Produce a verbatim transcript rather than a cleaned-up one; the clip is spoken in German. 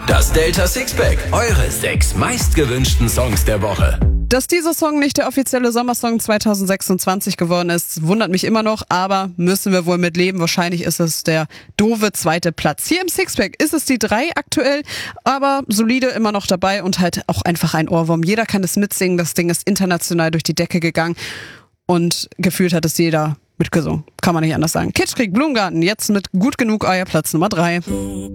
Das Delta Sixpack, eure sechs meistgewünschten Songs der Woche. Dass dieser Song nicht der offizielle Sommersong zwanzig sechsundzwanzig geworden ist, wundert mich immer noch, aber müssen wir wohl mit leben. Wahrscheinlich ist es der doofe zweite Platz. Hier im Sixpack ist es die drei aktuell, aber solide immer noch dabei und halt auch einfach ein Ohrwurm. Jeder kann es mitsingen, das Ding ist international durch die Decke gegangen und gefühlt hat es jeder mitgesungen. Kann man nicht anders sagen. Kitschkrieg, Blumengarten, jetzt mit Gut genug, euer Platz Nummer drei.